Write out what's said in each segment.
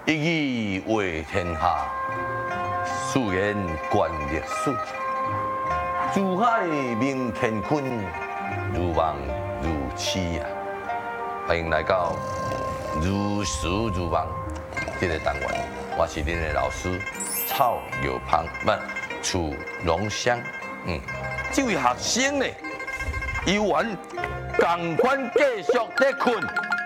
一语话天下，素言观历史。珠海明乾坤，如梦如痴啊！欢迎来到如实如梦这个单元，我是恁的老师曹有芳，楚荣香。这位学生呢，游玩同款继续在困。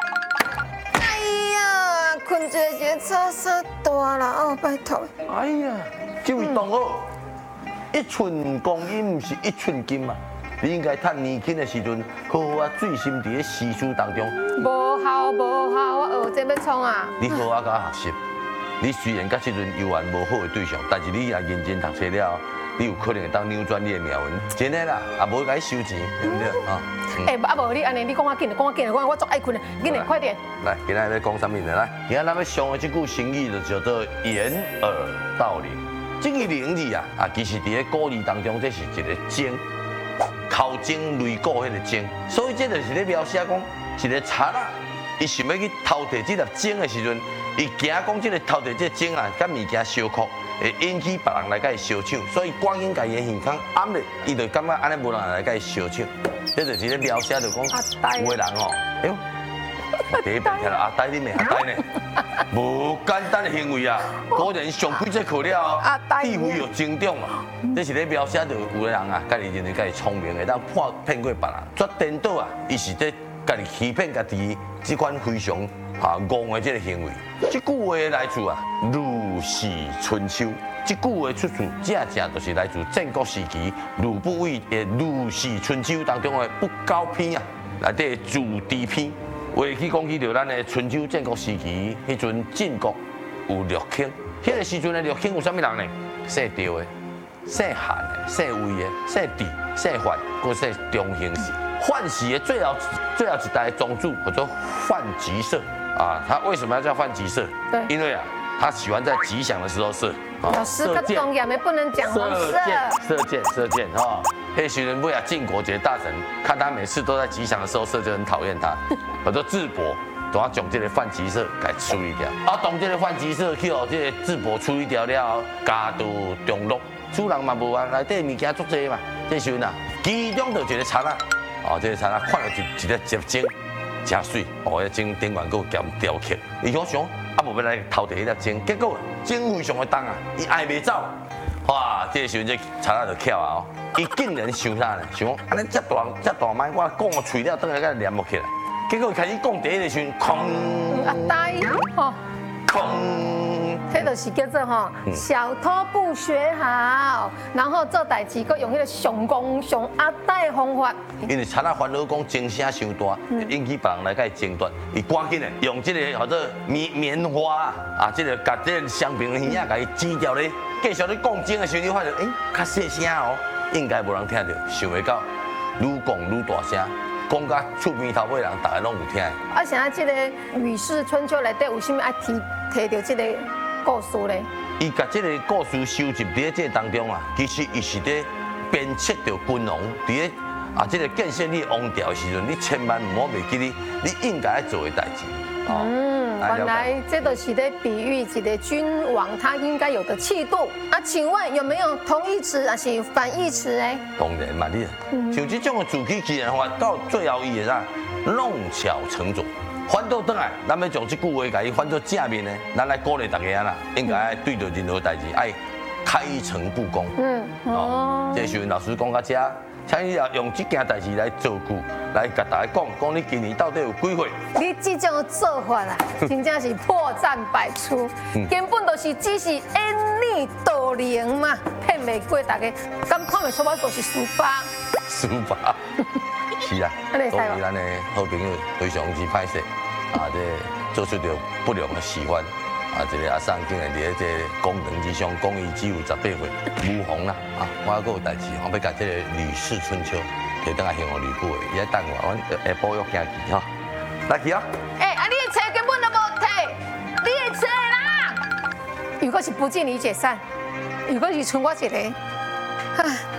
困一个早啥大啦哦，拜托。 哎呀，这位同学，一寸光阴不是一寸金嘛？你应该趁年轻的时阵，好好啊醉心伫咧诗书当中。 无效，我学这要创啊。 你好好甲学习，你虽然甲这阵游玩无好的对象，但是你也认真读册了，你有可能会当扭转你的命运。真的啦，也无甲伊收钱，对不对啊？ 无你安尼，你讲我紧，我足爱困的，紧点，快点。 来，今仔要讲啥物呢？来，今仔咱要上的这句成语就叫做掩耳盗铃。这个铃字啊，其实伫咧古字当中，这是一个钟，头钟擂鼓迄个钟，所以这就是咧描写讲一个贼啊，伊想要去偷摕这粒钟的时阵，伊惊讲这个偷摕这钟啊，甲物件相克，会引起别人来甲伊相抢，所以赶紧甲伊的耳孔按咧，伊就感觉安尼无人来甲伊相抢。这就是咧描写，就讲有个人吼，哎呦，第一遍听到阿呆，你咪阿呆呢，无简单的行为啊，果然上几节课了，地位又增长嘛。这是咧描写，就有个人啊，家己认为家己聪明，会当骗过别人，绝颠倒啊，伊是咧家己欺骗家己，这款非常戆的这个行为。这句话的来自啊，鲁氏春秋。这句话出处正就是来自战国时期吕不韦的《鲁氏春秋》当中的不高篇啊，内底主题篇，话去讲起到咱的春秋战国时期，迄阵晋国有六卿，迄个时阵的六卿有啥物人呢？姓赵的、姓韩的、姓魏的、姓帝、姓范，搁姓中兴氏。范氏的最后一代宗主叫做范吉射啊，他为什么要叫范吉射？ 对， 因为啊，他喜欢在吉祥的时候射。 老师，个重要的不能讲黄色。 射箭哈！黑徐仁不呀，晋国节大臣看他每次都在吉祥的时候射，就很讨厌他。叫做智伯，都要将这个范吉射给处理掉。当这个范吉射去这个智伯处理掉了后，家道中落，主人嘛无啊，内底物件足多嘛。这时阵啊，其中就一个贼啊，这个贼啊看到一个结晶，真水，迄晶顶管够兼雕刻，伊好想。无要来偷摕迄粒钟，结果钟非常的重啊，伊爱袂走，哇！这个时阵这贼仔就巧啊，伊竟然想啥呢？想讲安尼遮大麦，我讲个喙了，等下甲连落起来。结果开始讲第一个时阵，空阿呆吼， 空， 这就是叫做吼小偷不学好，然后做代志佫用迄个上公上阿呆的方法。 因为贼仔烦恼讲钟声伤大，引起别人来甲伊争夺，伊赶紧的用这个叫做棉花啊，这个甲这个香槟的耳仔甲伊挤掉咧，继续咧讲钟的时候，你发现较细声哦，应该无人听到，想袂到愈讲愈大声。讲甲厝边头尾人，大家拢有听。 啊，现在这个《吕氏春秋》内底有啥物爱提到这个故事咧？ 伊甲这个故事收集伫这当中啊，其实伊是咧鞭策着君王伫咧这个建设你王朝的时阵，你千万唔好袂记你应该要做的代志。 原来这都是在比喻一个君王他应该有的气度啊。请问有没有同义词还是反义词呢？ 当然嘛，你像这种的主题既然话到最后伊会啥弄巧成拙，反倒转来，咱要将这句话甲伊反做正面呢，咱来鼓励大家啦，应该爱对着任何代志爱开诚布公。这时阵老师讲到这。请你用这件代志来做句，来甲大家讲你今年到底有几岁？ 你这种做法啦，真正是破绽百出，根本就是只是掩耳盗铃嘛，骗袂过大家，敢看袂出我就是书法。 书法，是啊，所以咱的好朋友非常之歹势，这做出着不良的示范。这个阿桑竟然伫这功能之上，讲伊只有18岁，无妨啦！我还有代志，我要甲这个《吕氏春秋》摕倒来向吕不韦，伊来等我，阮下晡约行去哈。来去啊！ 你的册根本都无摕，你的册啦！如果是不见你解散，如果是剩我一个，